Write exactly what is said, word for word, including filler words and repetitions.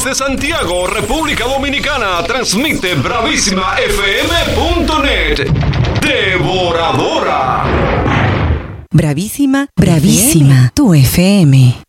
Desde Santiago, República Dominicana, transmite bravísima f m punto net. Devoradora. Bravísima, bravísima, tu F M.